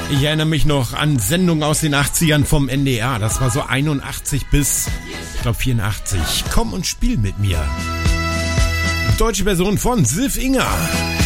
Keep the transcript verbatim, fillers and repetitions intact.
Ich erinnere mich noch an Sendungen aus den achtzigern vom N D R. Das war so einundachtzig bis, ich glaube, vierundachtzig. Komm und spiel mit mir. Deutsche Version von Silf Inger.